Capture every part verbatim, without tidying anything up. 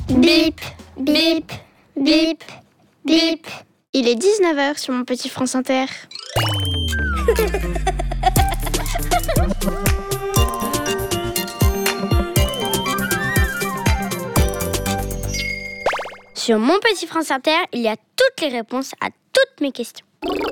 Bip, bip, bip, bip. Il est dix-neuf heures sur mon petit France Inter. Sur mon petit France Inter, il y a toutes les réponses à toutes mes questions.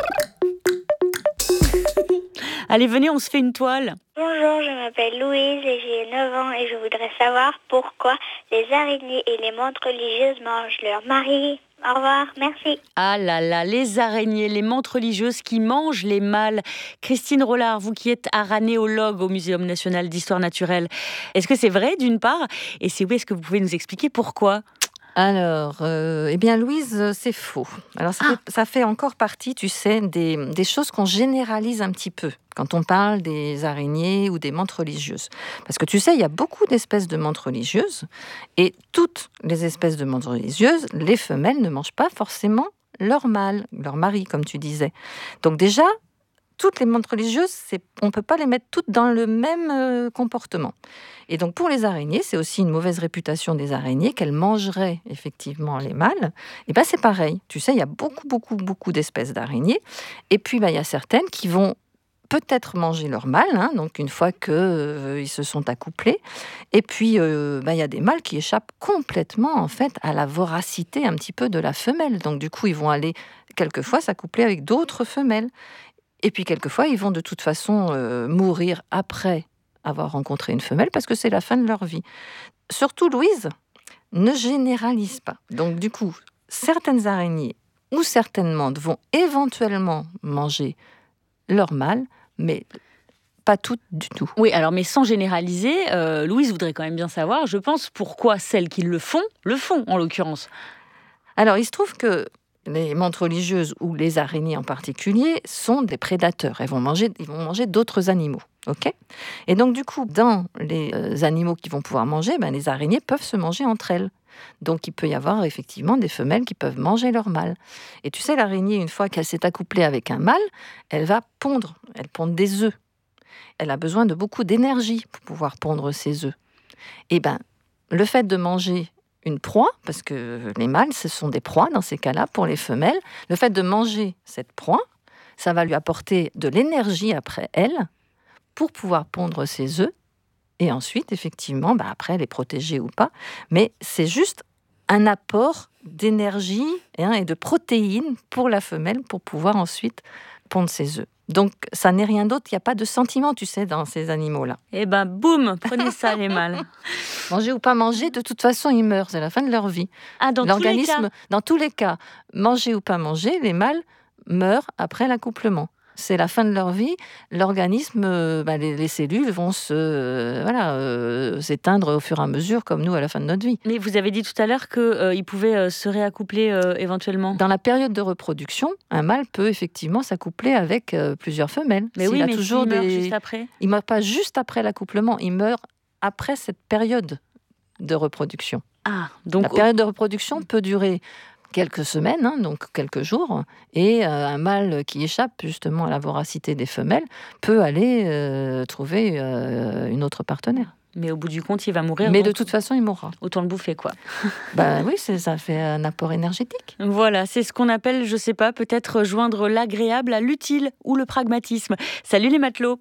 Allez, venez, on se fait une toile. Bonjour, je m'appelle Louise et j'ai neuf ans et je voudrais savoir pourquoi les araignées et les mantes religieuses mangent leur mari. Au revoir, merci. Ah là là, les araignées, les mantes religieuses qui mangent les mâles. Christine Rollard, vous qui êtes aranéologue au Muséum national d'histoire naturelle, est-ce que c'est vrai d'une part? Et si oui, est-ce que vous pouvez nous expliquer pourquoi? Alors, euh, eh bien, Louise, c'est faux. Alors, ça, ah. fait, ça fait encore partie, tu sais, des, des choses qu'on généralise un petit peu quand on parle des araignées ou des mantes religieuses. Parce que tu sais, il y a beaucoup d'espèces de mantes religieuses et toutes les espèces de mantes religieuses, les femelles ne mangent pas forcément leur mâle, leur mari, comme tu disais. Donc déjà, toutes les mantes religieuses, c'est, on ne peut pas les mettre toutes dans le même euh, comportement. Et donc pour les araignées, c'est aussi une mauvaise réputation des araignées qu'elles mangeraient effectivement les mâles. Et bien c'est pareil, tu sais, il y a beaucoup, beaucoup, beaucoup d'espèces d'araignées. Et puis ben, il y a certaines qui vont peut-être manger leur mâle, hein, donc une fois qu'ils euh, se sont accouplés. Et puis euh, ben, il y a des mâles qui échappent complètement en fait à la voracité un petit peu de la femelle. Donc du coup, ils vont aller quelquefois s'accoupler avec d'autres femelles. Et puis, quelquefois, ils vont de toute façon euh, mourir après avoir rencontré une femelle parce que c'est la fin de leur vie. Surtout, Louise, ne généralise pas. Donc, du coup, certaines araignées ou certaines mantes vont éventuellement manger leur mâle, mais pas toutes du tout. Oui, alors, mais sans généraliser, euh, Louise voudrait quand même bien savoir, je pense, pourquoi celles qui le font, le font, en l'occurrence. Alors, il se trouve que les mantes religieuses ou les araignées en particulier sont des prédateurs. Elles vont manger, ils vont manger d'autres animaux. Okay ? Et donc, du coup, dans les euh, animaux qui vont pouvoir manger, ben, les araignées peuvent se manger entre elles. Donc, il peut y avoir effectivement des femelles qui peuvent manger leur mâle. Et tu sais, l'araignée, une fois qu'elle s'est accouplée avec un mâle, elle va pondre. Elle pond des œufs. Elle a besoin de beaucoup d'énergie pour pouvoir pondre ses œufs. Et ben, le fait de manger une proie, parce que les mâles, ce sont des proies dans ces cas-là pour les femelles. Le fait de manger cette proie, ça va lui apporter de l'énergie après elle pour pouvoir pondre ses œufs et ensuite, effectivement, bah après, les protéger ou pas. Mais c'est juste un apport d'énergie hein, et de protéines pour la femelle pour pouvoir ensuite pondre ses œufs. Donc, ça n'est rien d'autre, il n'y a pas de sentiment, tu sais, dans ces animaux-là. Eh ben, boum, prenez ça, les mâles. Manger ou pas manger, de toute façon, ils meurent, c'est la fin de leur vie. Ah, dans L'organisme, tous les cas. Dans tous les cas, manger ou pas manger, les mâles meurent après l'accouplement. C'est la fin de leur vie. L'organisme, euh, bah, les, les cellules vont se, euh, voilà, euh, s'éteindre au fur et à mesure, comme nous, à la fin de notre vie. Mais vous avez dit tout à l'heure qu'ils euh, pouvaient euh, se réaccoupler euh, éventuellement. Dans la période de reproduction, un mâle peut effectivement s'accoupler avec euh, plusieurs femelles. Mais S'il oui, a mais toujours s'il des... meurt juste après. Il ne meurt pas juste après l'accouplement, il meurt après cette période de reproduction. Ah, donc... La période de reproduction peut durer quelques semaines, hein, donc quelques jours, et euh, un mâle qui échappe justement à la voracité des femelles peut aller euh, trouver euh, une autre partenaire. Mais au bout du compte, il va mourir. Mais donc... de toute façon, il mourra. Autant le bouffer, quoi. Ben oui, c'est, ça fait un apport énergétique. Voilà, c'est ce qu'on appelle, je sais pas, peut-être joindre l'agréable à l'utile ou le pragmatisme. Salut les matelots.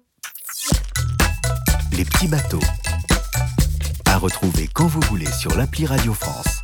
Les petits bateaux. À retrouver quand vous voulez sur l'appli Radio France.